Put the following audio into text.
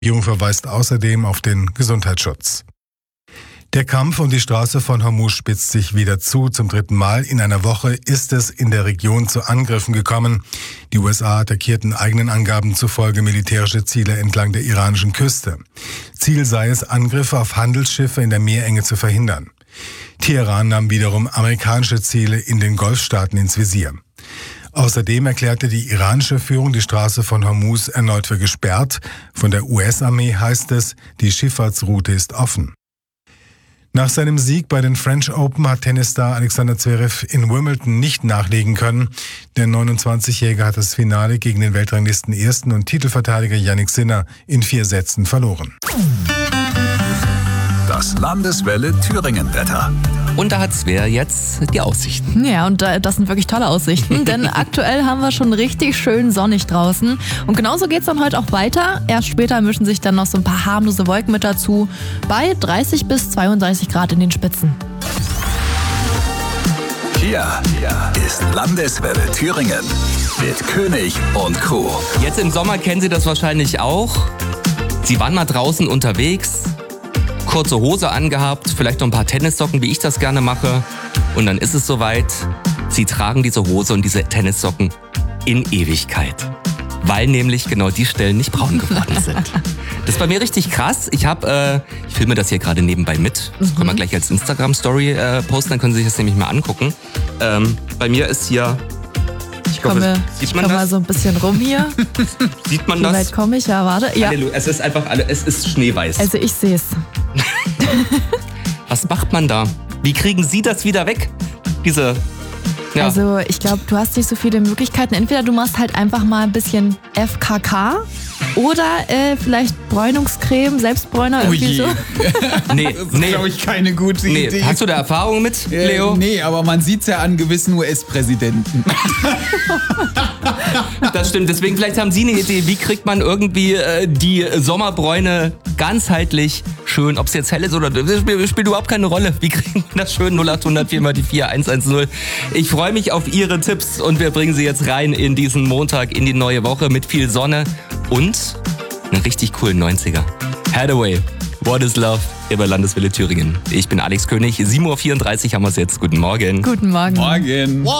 Die Regierung verweist außerdem auf den Gesundheitsschutz. Der Kampf um die Straße von Hormuz spitzt sich wieder zu. Zum 3. Mal in einer Woche ist es in der Region zu Angriffen gekommen. Die USA attackierten eigenen Angaben zufolge militärische Ziele entlang der iranischen Küste. Ziel sei es, Angriffe auf Handelsschiffe in der Meerenge zu verhindern. Teheran nahm wiederum amerikanische Ziele in den Golfstaaten ins Visier. Außerdem erklärte die iranische Führung die Straße von Hormuz erneut für gesperrt. Von der US-Armee heißt es, die Schifffahrtsroute ist offen. Nach seinem Sieg bei den French Open hat Tennisstar Alexander Zverev in Wimbledon nicht nachlegen können. Der 29-Jährige hat das Finale gegen den Weltranglisten Ersten und Titelverteidiger Jannik Sinner in 4 Sätzen verloren. Das Landeswelle Thüringen-Wetter. Und da hat Svea jetzt die Aussichten. Ja, und das sind wirklich tolle Aussichten, denn aktuell haben wir schon richtig schön sonnig draußen. Und genauso geht's dann heute auch weiter. Erst später mischen sich dann noch so ein paar harmlose Wolken mit dazu, bei 30 bis 32 Grad in den Spitzen. Hier ist Landeswelle Thüringen mit König und Co. Jetzt im Sommer kennen Sie das wahrscheinlich auch. Sie waren mal draußen unterwegs, kurze Hose angehabt, vielleicht noch ein paar Tennissocken, wie ich das gerne mache. Und dann ist es soweit, Sie tragen diese Hose und diese Tennissocken in Ewigkeit. Weil nämlich genau die Stellen nicht braun geworden sind. Das ist bei mir richtig krass. Ich filme das hier gerade nebenbei mit. Das können wir gleich als Instagram-Story posten, dann können Sie sich das nämlich mal angucken. Bei mir ist hier... Ich komme mal so ein bisschen rum hier. Sieht man Wie das? weit komme ich? Ja, warte. Ja. Halleluja. Es ist einfach es ist schneeweiß. Also ich sehe es. Was macht man da? Wie kriegen Sie das wieder weg? Ja. Also ich glaube, du hast nicht so viele Möglichkeiten. Entweder du machst halt einfach mal ein bisschen FKK oder vielleicht Bräunungscreme, Selbstbräuner, irgendwie so. Nee. Das ist, glaube ich, keine gute Idee. Hast du da Erfahrung mit, Leo? Nee, aber man sieht es ja an gewissen US-Präsidenten. Das stimmt, deswegen vielleicht haben Sie eine Idee, wie kriegt man irgendwie die Sommerbräune ganzheitlich schön, ob es jetzt hell ist oder das spielt überhaupt keine Rolle. Wie kriegen wir das schön? 0800 4 mal die 4110. Ich freue mich auf Ihre Tipps und wir bringen Sie jetzt rein in diesen Montag, in die neue Woche mit viel Sonne und einen richtig coolen 90er. Hathaway, What is Love, hier bei Landeswelle Thüringen. Ich bin Alex König, 7.34 Uhr haben wir es jetzt. Guten Morgen. Guten Morgen. Morgen.